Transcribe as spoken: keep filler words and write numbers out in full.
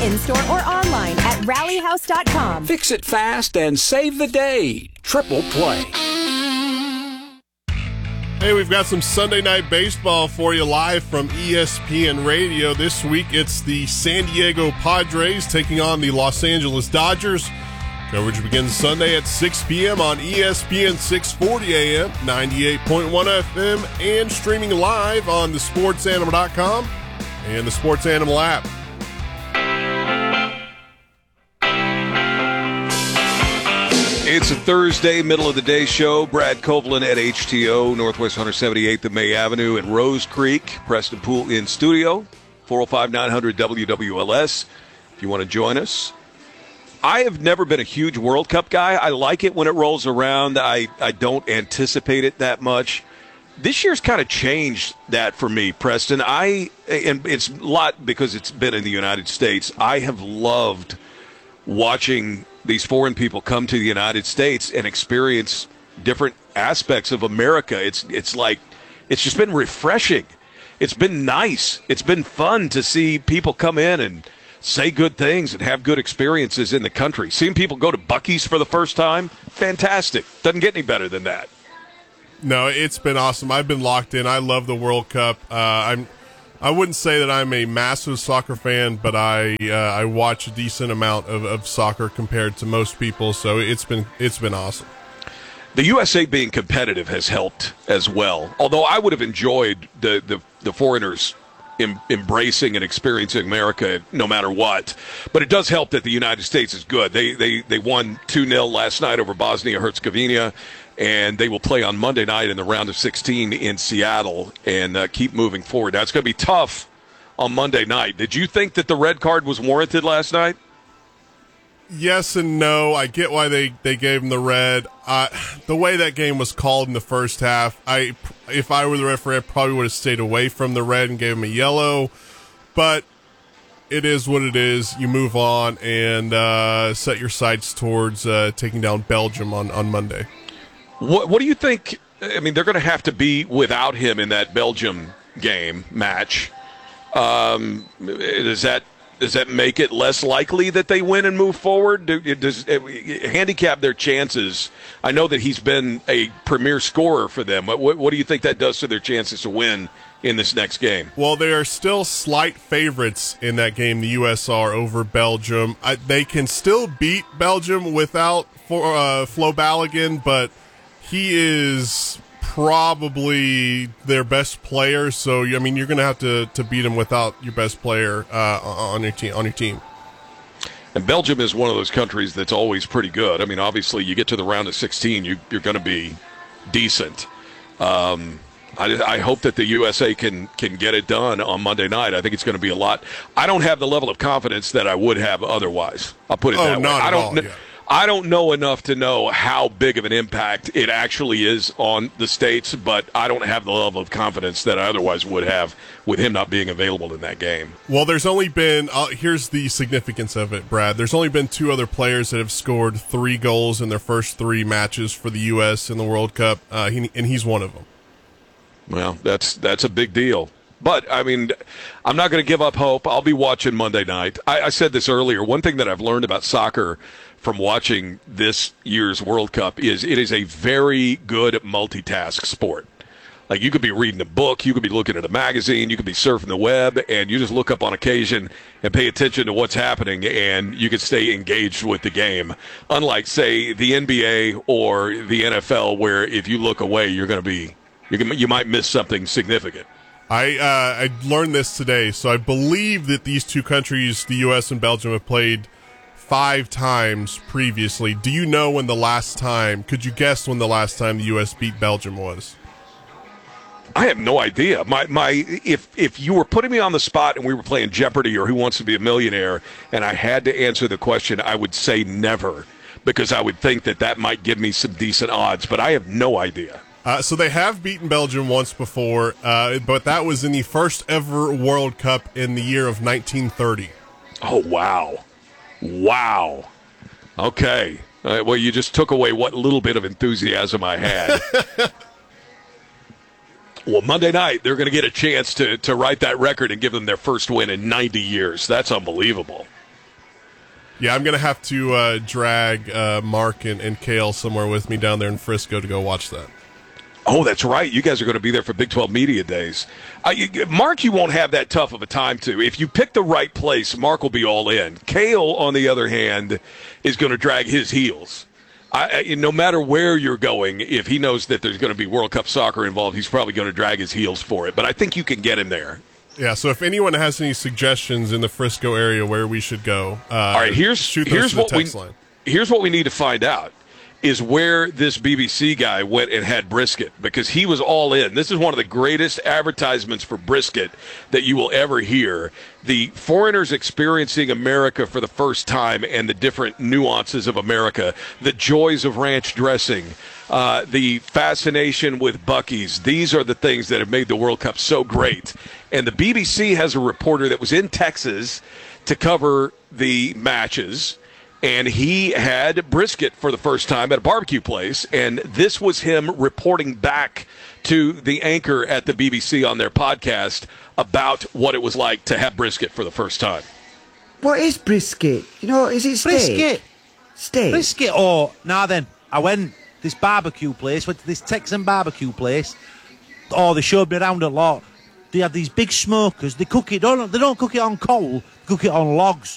in-store or online at rally house dot com. Fix it fast and save the day. Triple Play. Hey, we've got some Sunday Night Baseball for you live from E S P N Radio. This week, it's the San Diego Padres taking on the Los Angeles Dodgers. Coverage begins Sunday at six p.m. on E S P N six forty A M, ninety-eight point one F M, and streaming live on the sports animal dot com and the Sports Animal app. It's a Thursday, middle of the day show. Brad Copeland at H T O, Northwest one seventy-eighth of May Avenue in Rose Creek. Preston Poole in studio, four oh five, nine hundred W W L S, if you want to join us. I have never been a huge World Cup guy. I like it when it rolls around. I, I don't anticipate it that much. This year's kind of changed that for me, Preston. I and it's a lot because it's been in the United States. I have loved watching these foreign people come to the United States and experience different aspects of America. It's it's like it's just been refreshing. It's been nice. It's been fun to see people come in and say good things and have good experiences in the country. Seeing people go to Buc-ee's for the first time, fantastic. Doesn't get any better than that. No, it's been awesome. I've been locked in. I love the World Cup. Uh, I'm. I wouldn't say that I'm a massive soccer fan, but I uh, I watch a decent amount of, of soccer compared to most people. So it's been it's been awesome. The U S A being competitive has helped as well. Although I would have enjoyed the the, the foreigners em, embracing and experiencing America no matter what. But it does help that the United States is good. They they they won two nil last night over Bosnia-Herzegovina. And they will play on Monday night in the round of sixteen in Seattle and uh, keep moving forward. Now, it's going to be tough on Monday night. Did you think that the red card was warranted last night? Yes and no. I get why they, they gave him the red. Uh, the way that game was called in the first half, I if I were the referee, I probably would have stayed away from the red and gave him a yellow. But it is what it is. You move on and uh, set your sights towards uh, taking down Belgium on, on Monday. What, what do you think? I mean, they're going to have to be without him in that Belgium game match. Um, does that does that make it less likely that they win and move forward? Do, does it handicap their chances? I know that he's been a premier scorer for them. What, what, what do you think that does to their chances to win in this next game? Well, they are still slight favorites in that game, the U S are, over Belgium. I, they can still beat Belgium without for, uh, Flo Balogun, but he is probably their best player, so I mean you're going to have to to beat him without your best player uh, on your team. On your team. And Belgium is one of those countries that's always pretty good. I mean, obviously, you get to the round of sixteen, you, you're going to be decent. Um, I, I hope that the U S A can can get it done on Monday night. I think it's going to be a lot. I don't have the level of confidence that I would have otherwise. I'll put it oh, that way. Not I at don't. all, Kn- yeah. I don't know enough to know how big of an impact it actually is on the States, but I don't have the level of confidence that I otherwise would have with him not being available in that game. Well, there's only been uh, – here's the significance of it, Brad. There's only been two other players that have scored three goals in their first three matches for the U S in the World Cup, uh, he, and he's one of them. Well, that's that's a big deal. But, I mean, I'm not going to give up hope. I'll be watching Monday night. I, I said this earlier. One thing that I've learned about soccer – from watching this year's World Cup is it is a very good multitask sport. Like, you could be reading a book, you could be looking at a magazine, you could be surfing the web, and you just look up on occasion and pay attention to what's happening, and you can stay engaged with the game. Unlike, say, the N B A or the N F L, where if you look away, you're going to be you can you might miss something significant. I uh, I learned this today, so I believe that these two countries, the U S and Belgium, have played five times previously. Do you know when the last time, could you guess when the last time the U S beat Belgium was? I have no idea. My my if if you were putting me on the spot and we were playing Jeopardy or Who Wants to Be a Millionaire and I had to answer the question, I would say never, because I would think that that might give me some decent odds, but I have no idea. Uh, so they have beaten Belgium once before, uh, but that was in the first ever World Cup in the year of nineteen thirty. Oh, wow. Wow. Okay. Uh, well, you just took away what little bit of enthusiasm I had. Well, Monday night, they're going to get a chance to, to write that record and give them their first win in ninety years. That's unbelievable. Yeah, I'm going to have to uh, drag uh, Mark and, and Kale somewhere with me down there in Frisco to go watch that. Oh, that's right. You guys are going to be there for Big twelve Media Days. Uh, you, Mark, you won't have that tough of a time to. If you pick the right place, Mark will be all in. Kale, on the other hand, is going to drag his heels. I, I, no matter where you're going, if he knows that there's going to be World Cup soccer involved, he's probably going to drag his heels for it. But I think you can get him there. Yeah, so if anyone has any suggestions in the Frisco area where we should go, uh, all right, here's, shoot those here's to the what text we, line. Here's what we need to find out. Is where this B B C guy went and had brisket, because he was all in. This is one of the greatest advertisements for brisket that you will ever hear. The foreigners experiencing America for the first time and the different nuances of America, the joys of ranch dressing, uh, the fascination with Buc-ee's. These are the things that have made the World Cup so great. And the B B C has a reporter that was in Texas to cover the matches, and he had brisket for the first time at a barbecue place, and this was him reporting back to the anchor at the B B C on their podcast about what it was like to have brisket for the first time. What is brisket? You know, is it steak? Brisket. Steak. Brisket. Oh, now then, I went this barbecue place, went to this Texan barbecue place. Oh, they showed me around a lot. They have these big smokers. They cook it. Don't they don't cook it on coal. They cook it on logs.